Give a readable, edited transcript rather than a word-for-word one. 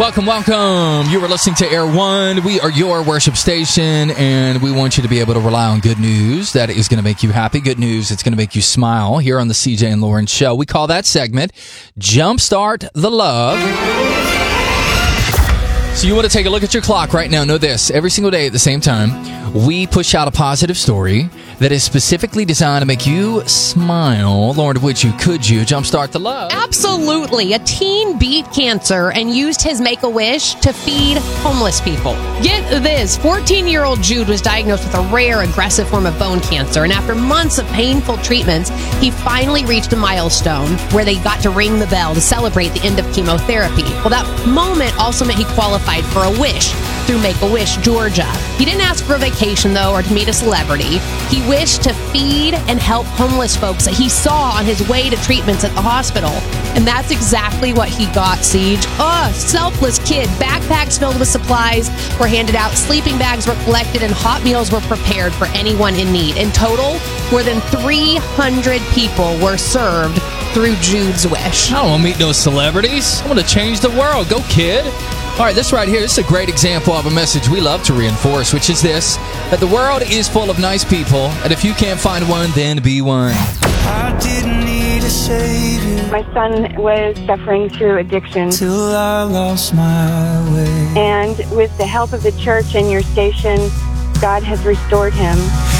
Welcome. You are listening to Air One. We are your worship station, and we want you to be able to rely on good news that is going to make you happy. Good news that's going to make you smile here on the CJ and Lauren Show. We call that segment Jumpstart the Love. So you want to take a look at your clock right now. Know this. Every single day at the same time, we push out a positive story that is specifically designed to make you smile. Lauren, could you jumpstart the love? Absolutely. A teen beat cancer and used his Make-A-Wish to feed homeless people. Get this. 14-year-old Jude was diagnosed with a rare, aggressive form of bone cancer. And after months of painful treatments, he finally reached a milestone where they got to ring the bell to celebrate the end of chemotherapy. Well, that moment also meant he qualified for a wish through Make-A-Wish Georgia. He didn't ask for a vacation, though, or to meet a celebrity. He wished to feed and help homeless folks that he saw on his way to treatments at the hospital. And that's exactly what he got, Siege. Selfless kid. Backpacks filled with supplies were handed out, sleeping bags were collected, and hot meals were prepared for anyone in need. In total, more than 300 people were served through Jude's wish. I don't want to meet no celebrities. I want to change the world. Go, kid. All right, this right here, this is a great example of a message we love to reinforce, which is this, that the world is full of nice people, and if you can't find one, then be one. I didn't need a savior. My son was suffering through addiction. Till I lost my way. And with the help of the church and your station, God has restored him.